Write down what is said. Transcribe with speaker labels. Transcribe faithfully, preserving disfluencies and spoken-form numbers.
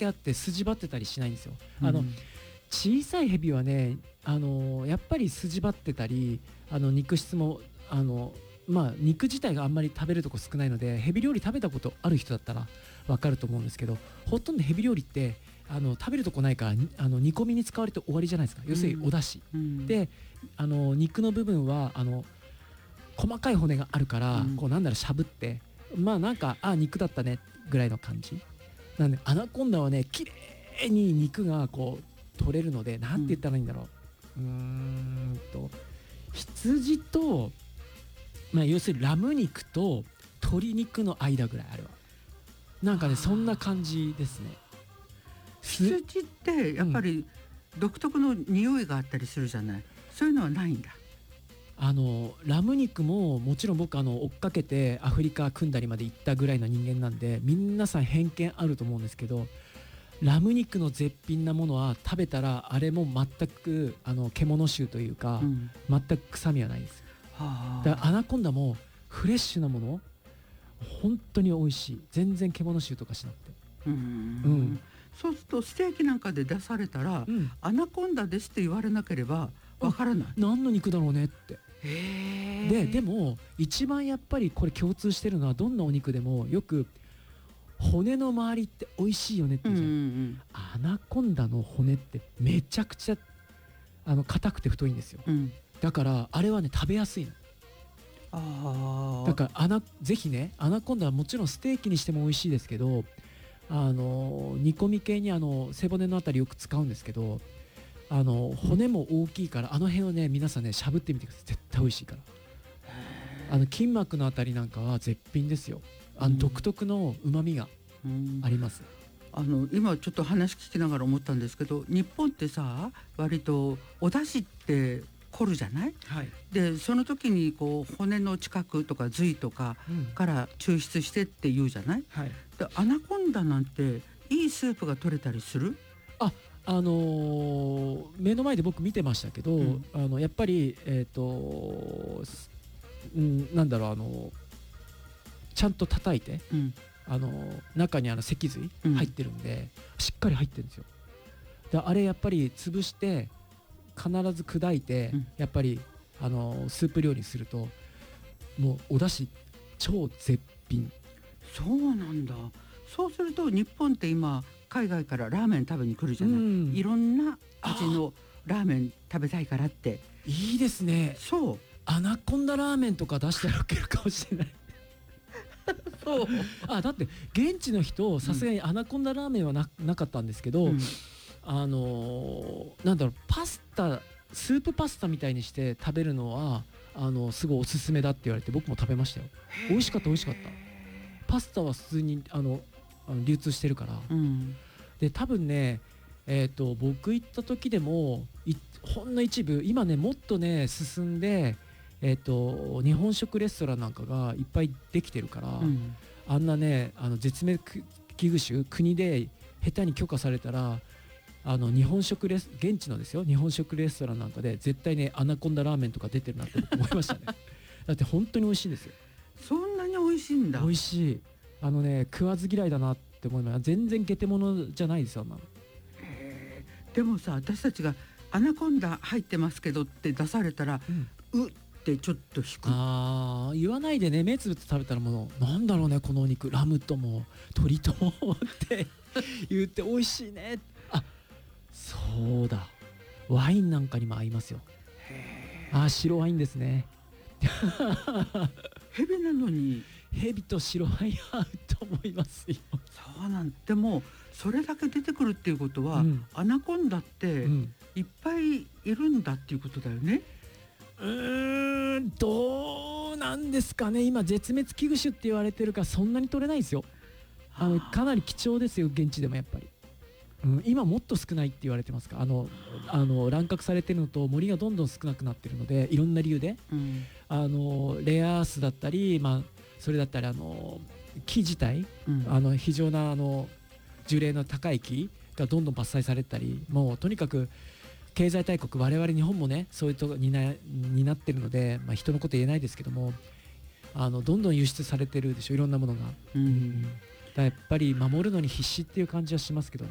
Speaker 1: けあって筋張ってたりしないんですよ。あの、
Speaker 2: うん
Speaker 1: 小さいヘビはね、あのやっぱり筋張ってたり、あの肉質もあのまあ肉自体があんまり食べるとこ少ないので、ヘビ料理食べたことある人だったらわかると思うんですけど、ほとんどヘビ料理ってあの食べるとこないからにあの煮込みに使われて終わりじゃないですか。要するにお出汁、
Speaker 2: うん
Speaker 1: であの肉の部分はあの細かい骨があるから、
Speaker 2: うん
Speaker 1: こうなんだろう、しゃぶってまあなんかあ肉だったねぐらいの感じなんで、アナコンダはね綺麗に肉がこう取れるので、なんて言ったらいいんだろう、うーんと羊と、まあ、要するにラム肉と鶏肉の間ぐらい、あれはなんかねそんな感じですね。
Speaker 2: 羊ってやっぱり独特の匂いがあったりするじゃない、そういうのはないんだ。
Speaker 1: あのラム肉ももちろん僕あの追っかけてアフリカ組んだりまで行ったぐらいの人間なんで、皆さん偏見あると思うんですけど、ラム肉の絶品なものは食べたらあれも全くあの獣臭というか、
Speaker 2: うん
Speaker 1: 全く臭みはないです。
Speaker 2: はあ
Speaker 1: だからアナコンダもフレッシュなもの本当に美味しい。全然獣臭とかしなくて、
Speaker 2: うん
Speaker 1: うん
Speaker 2: そうするとステーキなんかで出されたら、
Speaker 1: うん
Speaker 2: アナコンダですって言われなければわからない。
Speaker 1: 何の肉だろうねって。
Speaker 2: へ
Speaker 1: ででも一番やっぱりこれ共通してるのは、どんなお肉でもよく骨の周りって美味しいよねって
Speaker 2: う
Speaker 1: 言うじゃん、
Speaker 2: んうん
Speaker 1: アナコンダの骨ってめちゃくちゃあの硬くて太いんですよ。
Speaker 2: うんうん
Speaker 1: だからあれはね食べやすいの。
Speaker 2: ああ
Speaker 1: だからアナぜひね、アナコンダはもちろんステーキにしても美味しいですけど、あの煮込み系にあの背骨のあたりよく使うんですけど、あの骨も大きいから、あの辺をね皆さんねしゃぶってみてください。絶対美味しいから。あの筋膜のあたりなんかは絶品ですよ。あの独特の旨味が
Speaker 2: うん
Speaker 1: あります。
Speaker 2: あの今ちょっと話聞きながら思ったんですけど、日本ってさ割とお出汁って凝るじゃない。
Speaker 1: はい、
Speaker 2: でその時にこう骨の近くとか髄とか
Speaker 1: うん
Speaker 2: から抽出してって言うじゃない。
Speaker 1: はい、
Speaker 2: でアナコンダなんていいスープが取れたりする。
Speaker 1: ああのー目の前で僕見てましたけど、
Speaker 2: うん
Speaker 1: あのやっぱりえっ、とすうんなんだろう、あのちゃんと叩いて、
Speaker 2: うん
Speaker 1: あの中にあの脊髄
Speaker 2: うん
Speaker 1: 入ってるんで、しっかり入ってるんですよ。であれやっぱり潰して必ず砕いて、
Speaker 2: うん
Speaker 1: やっぱりあのスープ料理にするともうお出汁超絶品。
Speaker 2: そうなんだ。そうすると日本って今海外からラーメン食べに来るじゃない、
Speaker 1: うん
Speaker 2: いろんな味のラーメン食べたいからって。
Speaker 1: いいですね。
Speaker 2: そう
Speaker 1: アナコンダラーメンとか出してあげるかもしれない。
Speaker 2: そう、
Speaker 1: あだって現地の人さすがにアナコンダラーメンは な, なかったんですけど、
Speaker 2: うん
Speaker 1: あのーなんだろう、パスタスープパスタみたいにして食べるのはあのすごいおすすめだって言われて、僕も食べましたよ。美味しかった美味しかった。パスタは普通にあのあの流通してるから。
Speaker 2: うん
Speaker 1: で多分ね、えー、と僕行った時でもいほんの一部、今ねもっとね進んで、えー、と日本食レストランなんかがいっぱいできてるから、
Speaker 2: うん
Speaker 1: あんなねあの絶滅危惧種国で下手に許可されたら、あの日本食レス現地のですよ、日本食レストランなんかで絶対ねアナコンダラーメンとか出てるなって思いましたね。だって本当に美味しいですよ。
Speaker 2: そんなに美味しいんだ。
Speaker 1: 美味しい。あのね食わず嫌いだなって思います。全然ゲテモノじゃないですよ、あんなの。
Speaker 2: へーでもさ、私たちがアナコンダ入ってますけどって出されたら、
Speaker 1: うん
Speaker 2: うってちょっと引く。
Speaker 1: あー言わないでね、目つぶって食べたらもうなんだろうねこのお肉、ラムとも鶏ともって言って美味しいね。あそうだ、ワインなんかにも合いますよ。あ白ワインですね。
Speaker 2: ヘビなのに。
Speaker 1: ヘビと白ワイン合うと思いますよ。
Speaker 2: そうなんでもそれだけ出てくるっていうことは、
Speaker 1: うん
Speaker 2: アナコンダって
Speaker 1: うん
Speaker 2: いっぱいいるんだっていうことだよね。
Speaker 1: うーんどうなんですかね。今絶滅危惧種って言われてるからそんなに取れないですよ。あのかなり貴重ですよ現地でもやっぱり、うん、今もっと少ないって言われてますか。あのあの乱獲されてるのと森がどんどん少なくなってるので、いろんな理由で
Speaker 2: うん
Speaker 1: あのレアアースだったり、まあ、それだったりあの木自体、
Speaker 2: うん
Speaker 1: あの非常なあの樹齢の高い木がどんどん伐採されたり、もうとにかく経済大国、我々日本もねそういうとこになになってるので、まあ、人のこと言えないですけども、あのどんどん輸出されてるでしょ、いろんなものが。
Speaker 2: うん
Speaker 1: だからやっぱり守るのに必死っていう感じはしますけど